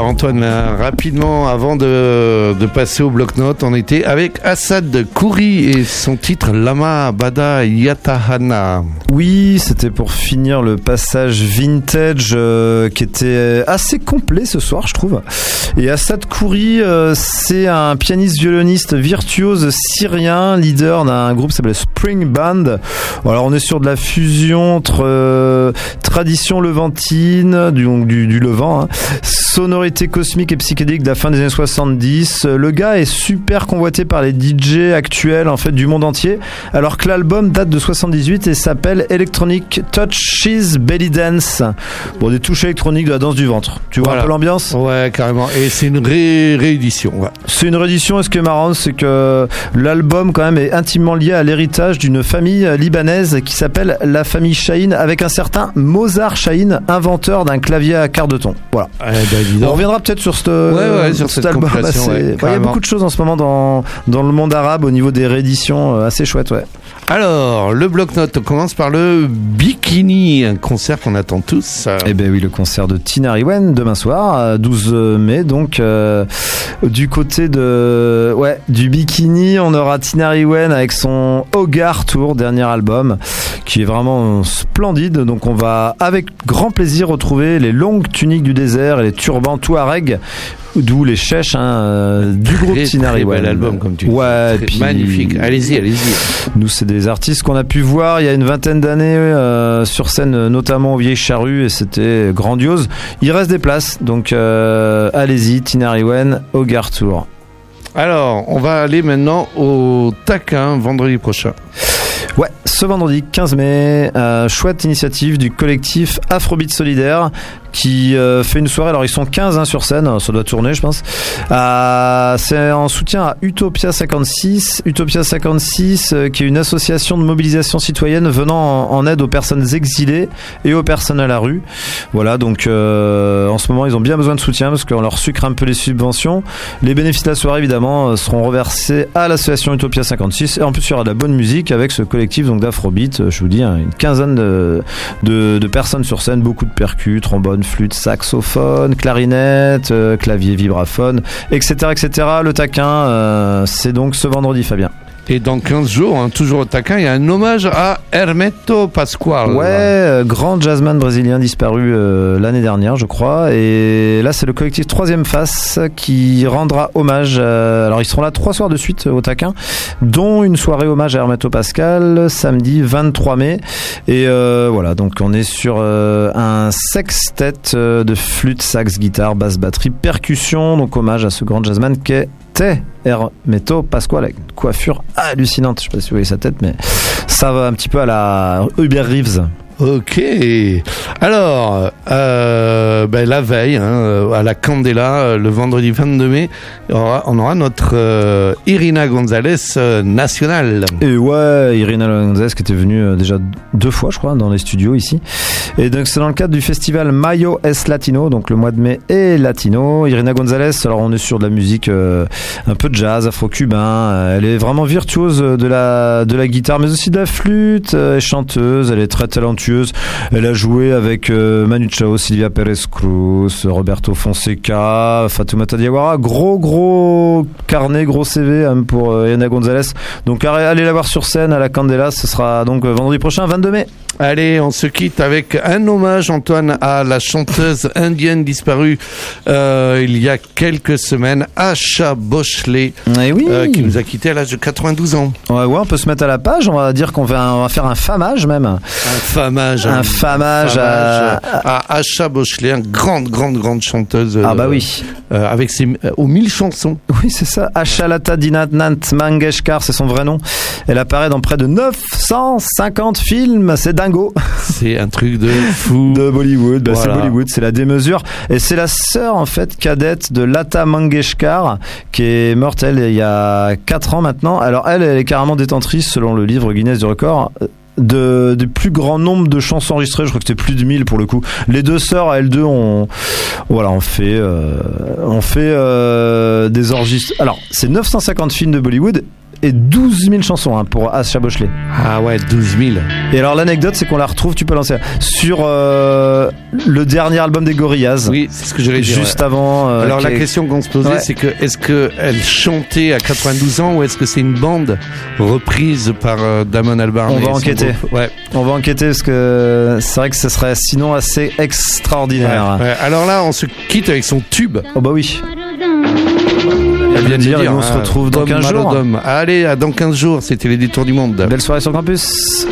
Antoine, rapidement, avant de passer au bloc-notes, on était avec Assad Kouri et son titre Lama Bada Yatahana. Oui, c'était pour finir le passage vintage qui était assez complet ce soir, je trouve. Et Assad Kouri, c'est un pianiste violoniste virtuose syrien, leader d'un groupe qui s'appelle Spring Band. Alors on est sur de la fusion entre tradition levantine, du Levant, hein, sonorité cosmique et psychédélique de la fin des années 70. Le gars est super convoité par les DJ actuels en fait du monde entier, alors que l'album date de 78 et s'appelle Electronic Touches Belly Dance. Bon, des touches électroniques de la danse du ventre. Tu vois un peu l'ambiance ? Ouais, carrément. Et c'est une réédition. Ouais. C'est une réédition. Et ce qui est marrant, c'est que l'album quand même est intimement lié à l'héritage d'une famille libanaise qui s'appelle la famille Chahine, avec un certain Mozart Chahine, inventeur d'un clavier à quart de ton. Voilà. On reviendra peut-être sur cet album. Il y a beaucoup de choses en ce moment dans le monde arabe au niveau des rééditions assez chouettes. Ouais. Alors, le bloc-notes, on commence par le Bikini, un concert qu'on attend tous. Eh ben oui, le concert de Tinariwen demain soir, 12 mai, donc du côté du Bikini, on aura Tinariwen avec son Hogar Tour, dernier album, qui est vraiment splendide. Donc on va avec grand plaisir retrouver les longues tuniques du désert et les turbans Touareg, d'où les chèches du groupe Tinariwen. Bel album, comme tu dis. Ouais, puis magnifique. Allez-y. Nous, c'est des artistes qu'on a pu voir il y a une vingtaine d'années sur scène, notamment au Vieilles Charrues, et c'était grandiose. Il reste des places, donc allez-y, Tinariwen, Hogar Tour. Alors, on va aller maintenant au Taquin vendredi prochain. Ouais, ce vendredi 15 mai, chouette initiative du collectif Afrobeat Solidaire qui fait une soirée. Alors ils sont 15 sur scène, ça doit tourner je pense. C'est en soutien à Utopia 56 qui est une association de mobilisation citoyenne venant en aide aux personnes exilées et aux personnes à la rue. Voilà, donc en ce moment ils ont bien besoin de soutien parce qu'on leur sucre un peu les subventions. Les bénéfices de la soirée évidemment seront reversés à l'association Utopia 56 et en plus il y aura de la bonne musique avec ce collectif donc d'Afrobeat. Je vous dis, une quinzaine de personnes sur scène, beaucoup de percus, trombones, flûte, saxophone, clarinette, clavier, vibraphone, etc. Le Taquin, c'est donc ce vendredi, Fabien. Et dans 15 jours, toujours au Taquin, il y a un hommage à Hermeto Pascoal. Ouais, grand jazzman brésilien disparu l'année dernière, je crois. Et là, c'est le collectif Troisième Face qui rendra hommage. Alors, ils seront là 3 soirs de suite au Taquin, dont une soirée hommage à Hermeto Pascoal, samedi 23 mai. Et voilà, donc on est sur un sextet de flûte, sax, guitare, basse, batterie, percussion. Donc, hommage à ce grand jazzman qu'est Hermeto Pascoal, avec une coiffure hallucinante. Je sais pas si vous voyez sa tête, mais ça va un petit peu à la Hubert Reeves. Ok. Alors, la veille, à la Candela, le vendredi 22 mai, on aura notre Irina Gonzalez nationale. Et ouais, Irina Gonzalez qui était venue déjà 2 fois, je crois, dans les studios ici. Et donc, c'est dans le cadre du festival Mayo es Latino, donc le mois de mai est latino. Irina Gonzalez, alors on est sur de la musique un peu de jazz, afro-cubain. Elle est vraiment virtuose de la guitare, mais aussi de la flûte. Elle est chanteuse, elle est très talentueuse. Elle a joué avec Manu Chao, Silvia Pérez Cruz, Roberto Fonseca, Fatoumata Diawara. Gros carnet, gros CV pour Irina Gonzalez. Donc allez la voir sur scène à la Candela. Ce sera donc vendredi prochain, 22 mai. Allez, on se quitte avec un hommage, Antoine, à la chanteuse indienne disparue il y a quelques semaines, Asha Bhosle, qui nous a quittés à l'âge de 92 ans. Ouais, on peut se mettre à la page. On va dire qu'on va faire un famage même. Un famage à Asha Bhosle, une grande chanteuse. Avec aux 1000 chansons. Oui, c'est ça. Ashalata Dinanant Mangeshkar, c'est son vrai nom. Elle apparaît dans près de 950 films. C'est dingo. C'est un truc de fou. De Bollywood. Voilà. C'est Bollywood, c'est la démesure. Et c'est la sœur, en fait, cadette de Lata Mangeshkar, qui est morte, elle, il y a 4 ans maintenant. Alors, elle est carrément détentrice, selon le livre Guinness du record, du plus grand nombre de chansons enregistrées. Je crois que c'était plus de 1000 pour le coup. Les 2 sœurs, elles deux, on fait des enregistrements. Alors, c'est 950 films de Bollywood et 12 000 chansons pour Asha Bochelet. Ah ouais, 12 000. Et alors l'anecdote, c'est qu'on la retrouve, tu peux lancer, sur le dernier album des Gorillaz. Oui, c'est ce que j'allais dire. Juste avant. Alors la question qu'on se posait, c'est que est-ce qu'elle chantait à 92 ans ou est-ce que c'est une bande reprise par Damon Albarn? On va enquêter. Ouais. On va enquêter parce que c'est vrai que ce serait sinon assez extraordinaire. Ouais. Alors là, on se quitte avec son tube. Oh bah oui. Elle vient de dire, et on se retrouve dans 15 jours. Allez, dans 15 jours, c'était les Détours du Monde. Belle soirée sur Campus.